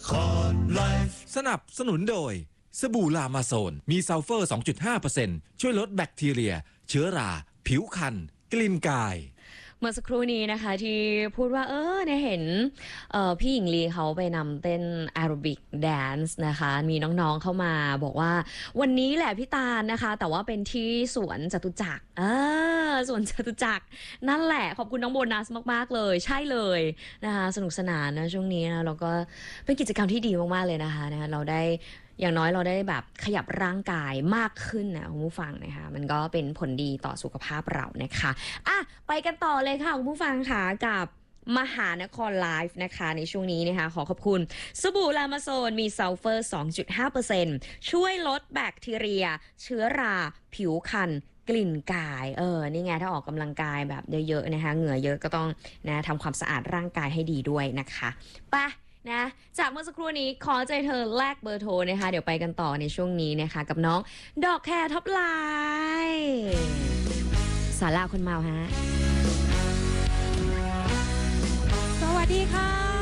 สนับสนุนโดยสบู่ลามาโซนมีซัลเฟอร์ 2.5% ช่วยลดแบคทีเรียเชื้อราผิวคันกลิ่นกายเมื่อสักครู่นี้นะคะที่พูดว่าเนี่ยเห็นพี่หญิงลีเขาไปนำเต้นแอโรบิกแดนซ์นะคะมีน้องๆเข้ามาบอกว่าวันนี้แหละพี่ตาลนะคะแต่ว่าเป็นที่สวนจตุจักรสวนจตุจักรนั่นแหละขอบคุณน้องโบนัสมากๆเลยใช่เลยนะคะสนุกสนานนะช่วงนี้นะแล้วก็เป็นกิจกรรมที่ดีมากๆเลยนะคะเราได้อย่างน้อยเราได้แบบขยับร่างกายมากขึ้นนะคุณผู้ฟังนะคะมันก็เป็นผลดีต่อสุขภาพเรานะคะไปกันต่อเลยค่ะคุณผู้ฟังค่ะกับมหานครไลฟ์นะคะในช่วงนี้นะคะขอขอบคุณสบู่ลามาโซนมีซัลเฟอร์ 2.5% ช่วยลดแบคทีเรียเชื้อราผิวคันกลิ่นกายนี่ไงถ้าออกกำลังกายแบบเยอะๆนะคะเหงื่อเยอะก็ต้องนะทำความสะอาดร่างกายให้ดีด้วยนะคะไปนะจากเมื่อสักครู่นี้ขอใจเธอแลกเบอร์โทรนะคะเดี๋ยวไปกันต่อในช่วงนี้นะคะกับน้องดอกแคร์ท็อปไลน์สาราคนเมาฮะสวัสดีค่ะ